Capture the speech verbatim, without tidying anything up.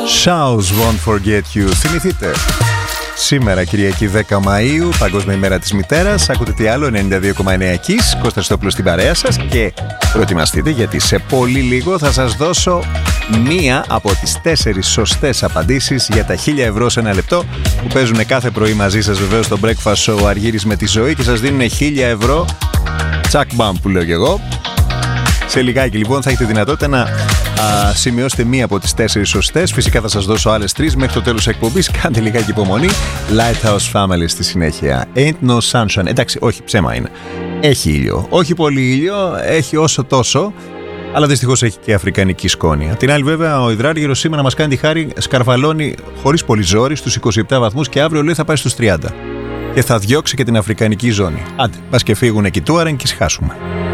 Shows won't forget you. Θυμηθείτε. Σήμερα Κυριακή δέκα Μαΐου, Παγκόσμια ημέρα της μητέρας. Ακούτε τι άλλο, ενενήντα δύο κόμμα εννέα Kiss, Κώστας Στόπουλος στην παρέα σας. Και προετοιμαστείτε γιατί σε πολύ λίγο θα σας δώσω μία από τις τέσσερις σωστές απαντήσεις για τα χίλια ευρώ σε ένα λεπτό που παίζουν κάθε πρωί μαζί σας, βεβαίως, στο Breakfast Show Αργύρης με τη Ζωή, και σας δίνουν χίλια ευρώ τσακ μπαμ που λέω κι εγώ. Σε λιγάκι λοιπόν θα έχετε δυνατότητα να α, σημειώσετε μία από τις τέσσερις σωστές. Φυσικά θα σας δώσω άλλες τρεις μέχρι το τέλος της εκπομπής. Κάντε λιγάκι υπομονή. Lighthouse Family στη συνέχεια. Ain't no sunshine. Εντάξει, όχι, ψέμα είναι. Έχει ήλιο. Όχι πολύ ήλιο, έχει όσο τόσο. Αλλά δυστυχώς έχει και αφρικανική σκόνη. Απ' την άλλη, βέβαια, ο υδράργυρος σήμερα μας κάνει τη χάρη, σκαρβαλώνει χωρίς πολύ ζόρι στους είκοσι επτά βαθμούς και αύριο λέει θα πάει στους τριάντα. Και θα διώξει και την αφρικανική ζώνη. Άντε, πας και φύγουν εκεί Τούαρεν και σχάσουμε.